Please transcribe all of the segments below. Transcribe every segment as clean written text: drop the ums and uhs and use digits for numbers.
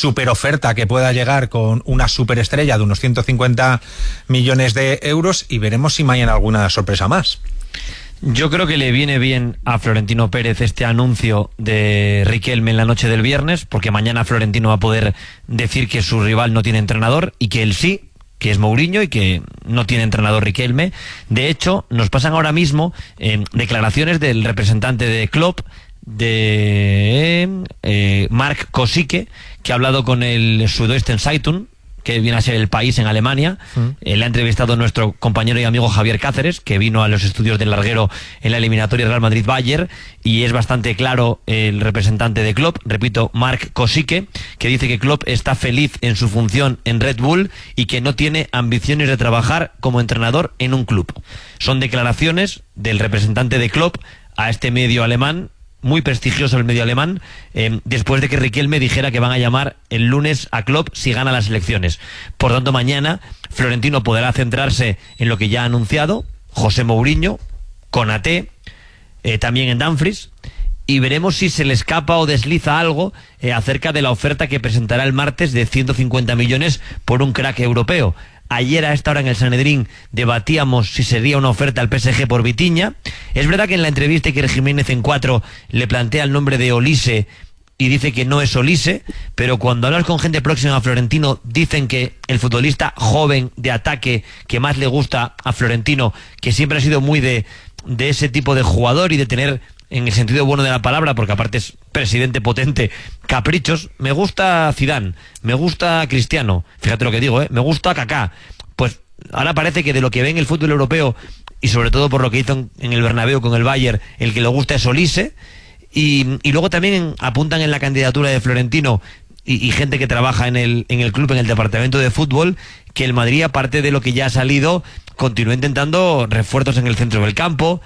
super oferta que pueda llegar con una superestrella de unos 150 millones de euros, y veremos si mañana alguna sorpresa más. Yo creo que le viene bien a Florentino Pérez este anuncio de Riquelme en la noche del viernes, porque mañana Florentino va a poder decir que su rival no tiene entrenador y que él sí, que es Mourinho, y que no tiene entrenador Riquelme. De hecho, nos pasan ahora mismo declaraciones del representante de Klopp, de Mark Kosike, que ha hablado con el Südeutsche Zeitung, que viene a ser El País en Alemania. Le ha entrevistado nuestro compañero y amigo Javier Cáceres, que vino a los estudios del Larguero en la eliminatoria Real Madrid-Bayern, y es bastante claro el representante de Klopp, repito, Mark Kosike, que dice que Klopp está feliz en su función en Red Bull y que no tiene ambiciones de trabajar como entrenador en un club. Son declaraciones del representante de Klopp a este medio alemán, muy prestigioso el medio alemán, después de que Riquelme dijera que van a llamar el lunes a Klopp si gana las elecciones. Por tanto, mañana Florentino podrá centrarse en lo que ya ha anunciado, José Mourinho, Konaté, también en Dumfries, y veremos si se le escapa o desliza algo acerca de la oferta que presentará el martes de 150 millones por un crack europeo. Ayer a esta hora en el Sanedrín debatíamos si sería una oferta al PSG por Vitinha. Es verdad que en la entrevista Iker Jiménez en 4 le plantea el nombre de Olise y dice que no es Olise, pero cuando hablas con gente próxima a Florentino dicen que el futbolista joven de ataque que más le gusta a Florentino, que siempre ha sido muy de ese tipo de jugador y de tener, en el sentido bueno de la palabra, porque aparte es presidente potente, caprichos. Me gusta Zidane, me gusta Cristiano, fíjate lo que digo, me gusta Kaká. Pues ahora parece que de lo que ve en el fútbol europeo, y sobre todo por lo que hizo en el Bernabéu con el Bayern, el que le gusta es Olise, y luego también apuntan en la candidatura de Florentino y gente que trabaja en el club, en el departamento de fútbol, que el Madrid, aparte de lo que ya ha salido, continúa intentando refuerzos en el centro del campo,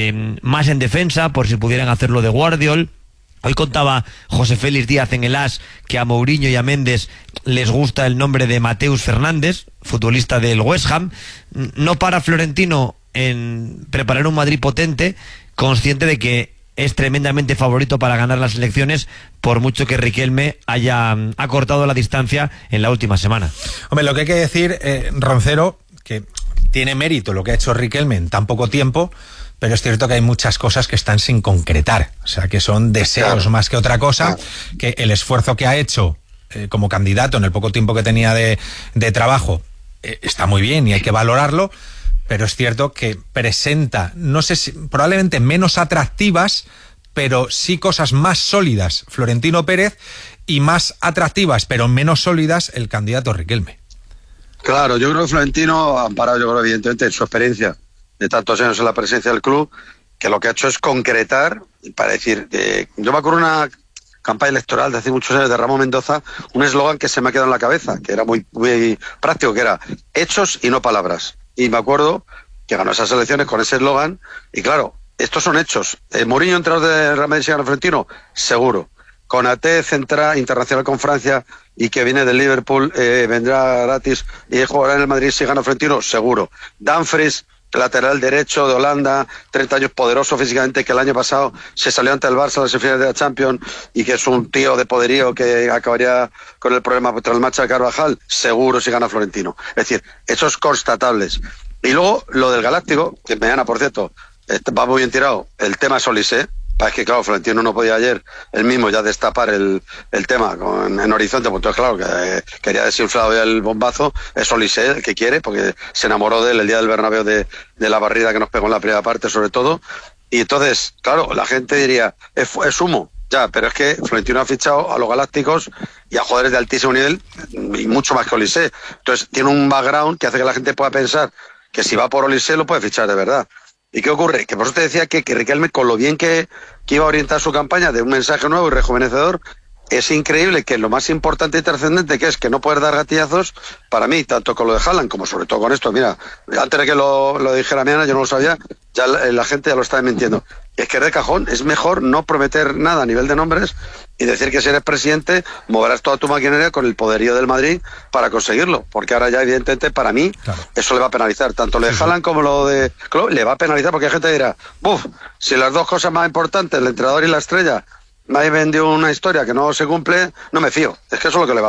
más en defensa, por si pudieran hacerlo de Guardiol. Hoy contaba José Félix Díaz en el AS que a Mourinho y a Méndez les gusta el nombre de Mateus Fernández, futbolista del West Ham. No para Florentino en preparar un Madrid potente, consciente de que es tremendamente favorito para ganar las elecciones, por mucho que Riquelme haya acortado la distancia en la última semana. Hombre, lo que hay que decir, Roncero, que tiene mérito lo que ha hecho Riquelme en tan poco tiempo, pero es cierto que hay muchas cosas que están sin concretar, o sea, que son deseos más que otra cosa, que el esfuerzo que ha hecho como candidato en el poco tiempo que tenía de trabajo está muy bien y hay que valorarlo, pero es cierto que presenta, no sé si probablemente menos atractivas, pero sí cosas más sólidas Florentino Pérez, y más atractivas pero menos sólidas el candidato Riquelme. Claro, yo creo que Florentino ha amparado, yo creo, evidentemente, en su experiencia de tantos años en la presencia del club, que lo que ha hecho es concretar, para decir, yo me acuerdo una campaña electoral de hace muchos años de Ramón Mendoza, un eslogan que se me ha quedado en la cabeza, que era muy, muy práctico, que era hechos y no palabras. Y me acuerdo que ganó esas elecciones con ese eslogan, y claro, estos son hechos. Mourinho, entrenador de Real Madrid, Florentino, seguro. Konaté, central internacional con Francia y que viene del Liverpool, vendrá gratis y jugará en el Madrid si gana Florentino, seguro. Dumfries, lateral derecho de Holanda, 30 años, poderoso físicamente, que el año pasado se salió ante el Barça en las semifinales de la Champions y que es un tío de poderío que acabaría con el problema contra el Macha de Carvajal, seguro si gana Florentino. Es decir, hechos constatables. Y luego lo del Galáctico, que mañana, por cierto, va muy bien tirado, el tema es Olise. Es que claro, Florentino no podía ayer él mismo ya destapar el tema en Horizonte, pues entonces claro, que quería desinflado ya el bombazo, es Olise el que quiere, porque se enamoró de él el día del Bernabéu de la barrida que nos pegó en la primera parte sobre todo, y entonces, claro, la gente diría, es humo, ya, pero es que Florentino ha fichado a los Galácticos y a jugadores de altísimo nivel, y mucho más que Olise, entonces tiene un background que hace que la gente pueda pensar que si va por Olise lo puede fichar de verdad. ¿Y qué ocurre? Que por eso te decía que Riquelme, con lo bien que iba a orientar su campaña de un mensaje nuevo y rejuvenecedor, es increíble que lo más importante y trascendente, que es que no poder dar gatillazos, para mí, tanto con lo de Haaland como sobre todo con esto, mira, antes de que lo dijera mañana, yo no lo sabía, ya la gente ya lo está mintiendo. Es que de cajón es mejor no prometer nada a nivel de nombres y decir que si eres presidente moverás toda tu maquinaria con el poderío del Madrid para conseguirlo, porque ahora ya evidentemente para mí eso le va a penalizar, tanto lo de Haaland como lo de Klopp, le va a penalizar, porque hay gente que dirá, si las dos cosas más importantes, el entrenador y la estrella, nadie vendió una historia que no se cumple, no me fío, es que eso es lo que le va